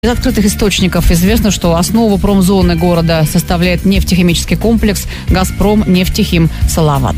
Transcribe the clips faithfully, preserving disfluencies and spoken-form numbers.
Из открытых источников известно, что основу промзоны города составляет нефтехимический комплекс «Газпром Нефтехим Салават».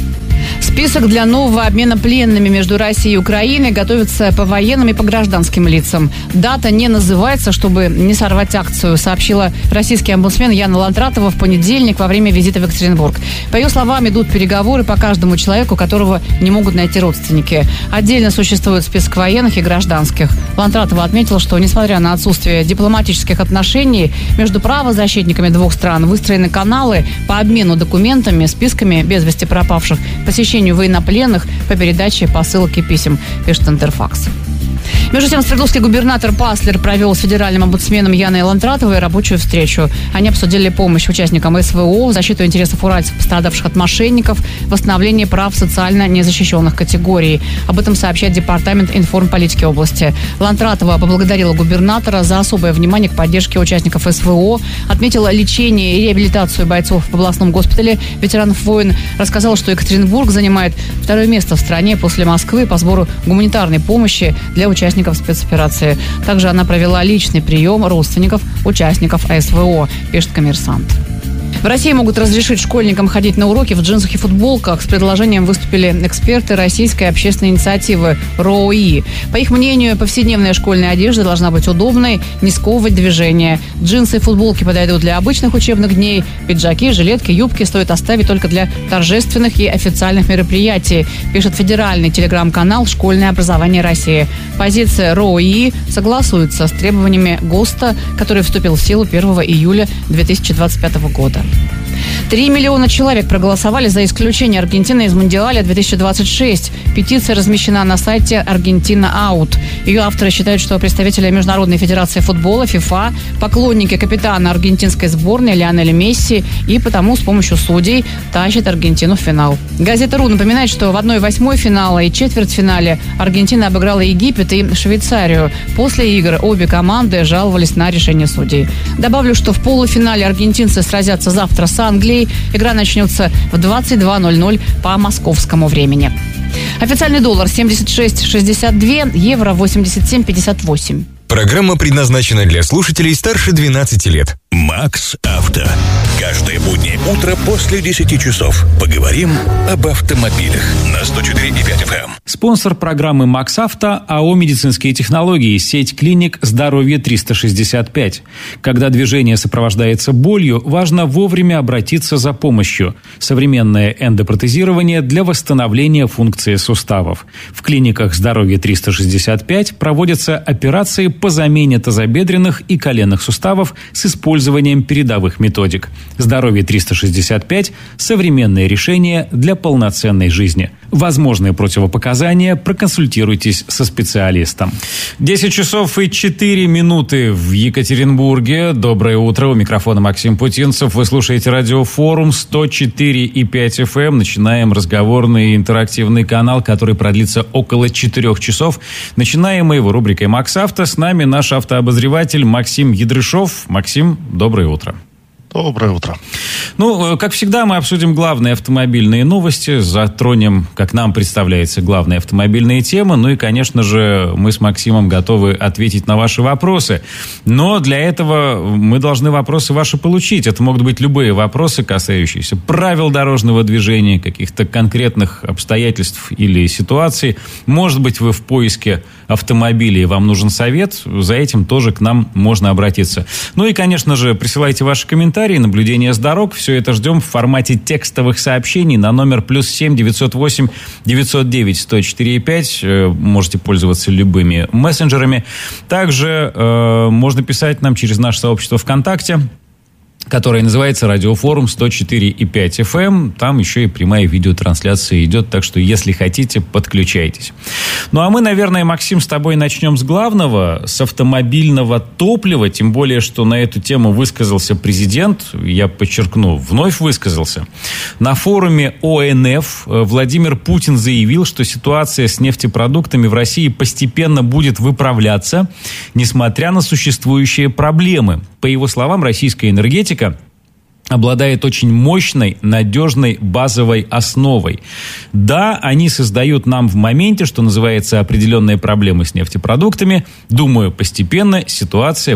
Список для нового обмена пленными между Россией и Украиной готовится по военным и по гражданским лицам. Дата не называется, чтобы не сорвать акцию, сообщила российский омбудсмен Яна Лантратова в понедельник во время визита в Екатеринбург. По ее словам, идут переговоры по каждому человеку, которого не могут найти родственники. Отдельно существует список военных и гражданских. Лантратова отметила, что, несмотря на отсутствие дипломатических отношений между правозащитниками двух стран, выстроены каналы по обмену документами, списками без вести пропавших, посещению военнопленных, по передаче посылок и писем, пишет Интерфакс. Между тем, свердловский губернатор Паслер провел с федеральным омбудсменом Яной Лантратовой рабочую встречу. Они обсудили помощь участникам СВО, защиту интересов уральцев, пострадавших от мошенников, восстановление прав социально незащищенных категорий. Об этом сообщает Департамент информполитики области. Лантратова поблагодарила губернатора за особое внимание к поддержке участников СВО, отметила лечение и реабилитацию бойцов в областном госпитале ветеранов войн, рассказала, что Екатеринбург занимает второе место в стране после Москвы по сбору гуманитарной помощи для участников спецоперации. Также она провела личный прием родственников участников СВО, пишет «Коммерсант». В России могут разрешить школьникам ходить на уроки в джинсах и футболках. С предложением выступили эксперты российской общественной инициативы РОИ. По их мнению, повседневная школьная одежда должна быть удобной, не сковывать движение. Джинсы и футболки подойдут для обычных учебных дней. Пиджаки, жилетки, юбки стоит оставить только для торжественных и официальных мероприятий, пишет федеральный телеграм-канал «Школьное образование России». Позиция РОИ согласуется с требованиями ГОСТа, который вступил в силу первого июля две тысячи двадцать пятого года. Три миллиона человек проголосовали за исключение Аргентины из Мундиаля две тысячи двадцать шесть. Петиция размещена на сайте Аргентина Аут. Ее авторы считают, что представители Международной федерации футбола ФИФА поклонники капитана аргентинской сборной Лионеля Месси и потому с помощью судей тащат Аргентину в финал. Газета РУ напоминает, что в одной восьмой финала и четвертьфинале Аргентина обыграла Египет и Швейцарию. После игр обе команды жаловались на решение судей. Добавлю, что в полуфинале аргентинцы сразятся завтра с Англией. Игра начнется в двадцать два ноль ноль по московскому времени. Официальный доллар семьдесят шесть шестьдесят два, евро восемьдесят семь пятьдесят восемь. Программа предназначена для слушателей старше двенадцати лет. Макс Авто. Каждое буднее утро после десяти часов поговорим об автомобилях на сто четыре и пять эф эм. Спонсор программы Макс Авто АО «Медицинские технологии», сеть клиник «Здоровье триста шестьдесят пять». Когда движение сопровождается болью, важно вовремя обратиться за помощью. Современное эндопротезирование для восстановления функции суставов. В клиниках «Здоровье триста шестьдесят пять» проводятся операции по замене тазобедренных и коленных суставов с использованием передовых методик. «Здоровье триста шестьдесят пять» – современное решение для полноценной жизни. Возможные противопоказания – проконсультируйтесь со специалистом. десять часов и четыре минуты в Екатеринбурге. Доброе утро. У микрофона Максим Путинцев. Вы слушаете радиофорум сто четыре и пять эф эм. Начинаем разговорный интерактивный канал, который продлится около четырех часов. Начинаем мы его рубрикой «Макс Авто». С нами наш автообозреватель Максим Ядрышов. Максим, доброе утро. Доброе утро. Ну, как всегда, мы обсудим главные автомобильные новости, затронем, как нам представляется, главные автомобильные темы. Ну и, конечно же, мы с Максимом готовы ответить на ваши вопросы. Но для этого мы должны вопросы ваши получить. Это могут быть любые вопросы, касающиеся правил дорожного движения, каких-то конкретных обстоятельств или ситуаций. Может быть, вы в поиске автомобиля и вам нужен совет. За этим тоже к нам можно обратиться. Ну и, конечно же, присылайте ваши комментарии, наблюдения с дорог. Все это ждем в формате текстовых сообщений на номер плюс семь девятьсот восемь девятьсот девять сто четыре и пять. Можете пользоваться любыми мессенджерами. Также э, можно писать нам через наше сообщество ВКонтакте, которая называется «Радиофорум сто четыре и пять эф эм». Там еще и прямая видеотрансляция идет, так что, если хотите, подключайтесь. Ну, а мы, наверное, Максим, с тобой начнем с главного, с автомобильного топлива, тем более, что на эту тему высказался президент, я подчеркну, вновь высказался. На форуме о эн эф Владимир Путин заявил, что ситуация с нефтепродуктами в России постепенно будет выправляться, несмотря на существующие проблемы. По его словам, российская энергетика обладает очень мощной, надежной базовой основой. Да, они создают нам в моменте, что называется, определенные проблемы с нефтепродуктами. Думаю, постепенно ситуация